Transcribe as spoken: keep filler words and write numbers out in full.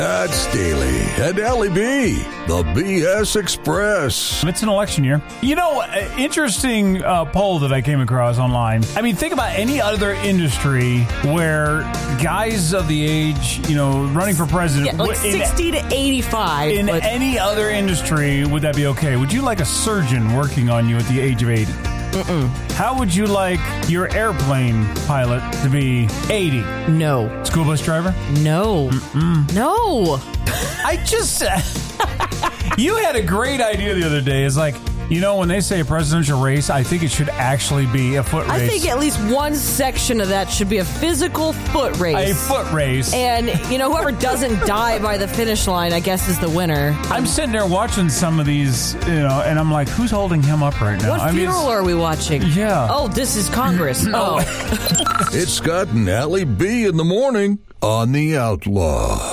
At Staley and Ellie B, the B S Express. It's an election year. You know, interesting uh, poll that I came across online. I mean, think about any other industry where guys of the age, you know, running for president. Yeah, like in, sixty to eighty-five. In but- any other industry, would that be okay? Would you like a surgeon working on you at the age of eighty? Mm-mm. How would you like your airplane pilot to be eighty? No. School bus driver? No. Mm-mm. No. I just... You had a great idea the other day. It's like, you know, when they say a presidential race, I think it should actually be a foot race. I think at least one section of that should be a physical foot race. A foot race. And, you know, whoever doesn't die by the finish line, I guess, is the winner. I'm sitting there watching some of these, you know, and I'm like, who's holding him up right now? What I funeral mean, are we watching? Yeah. Oh, this is Congress. Oh. It's Scott and Ellie B in the morning on The Outlaw.